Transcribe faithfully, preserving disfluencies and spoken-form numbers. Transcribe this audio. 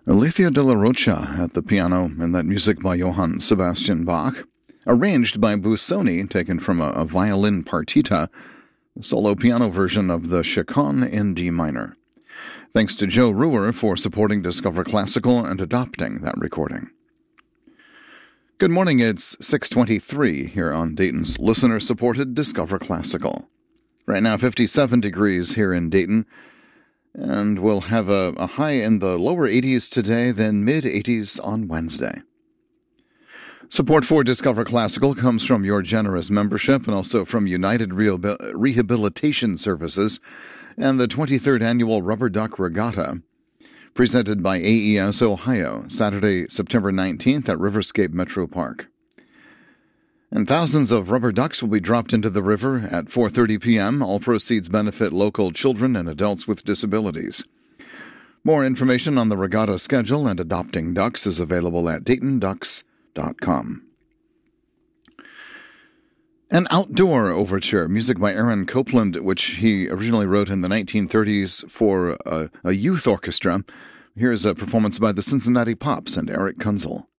Alethea de la Rocha at the piano, and that music by Johann Sebastian Bach. Arranged by Busoni, taken from a, a violin partita, the solo piano version of the Chaconne in D minor. Thanks to Joe Ruhr for supporting Discover Classical and adopting that recording. Good morning, it's six twenty-three here on Dayton's listener-supported Discover Classical. Right now, fifty-seven degrees here in Dayton, and we'll have a, a high in the lower eighties today, then mid-eighties on Wednesday. Support for Discover Classical comes from your generous membership and also from United Rehabilitation Services and the twenty-third Annual Rubber Duck Regatta, presented by A E S Ohio, Saturday, September nineteenth at Riverscape Metro Park. And thousands of rubber ducks will be dropped into the river at four thirty p.m. All proceeds benefit local children and adults with disabilities. More information on the regatta schedule and adopting ducks is available at dayton ducks dot com. An outdoor overture, music by Aaron Copland, which he originally wrote in the nineteen thirties for a, a youth orchestra. Here's a performance by the Cincinnati Pops and Eric Kunzel.